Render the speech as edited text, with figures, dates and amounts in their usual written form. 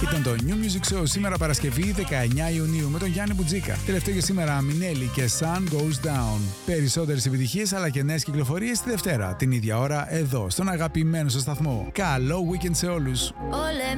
Ήταν το New Music Show σήμερα Παρασκευή 19 Ιουνίου με τον Γιάννη Μπουτζίκα. Τελευταίο για σήμερα Μινέλη και Sun Goes Down. Περισσότερες επιτυχίες αλλά και νέες κυκλοφορίες τη Δευτέρα, την ίδια ώρα εδώ, στον αγαπημένο σας σταθμό. Καλό weekend σε όλους!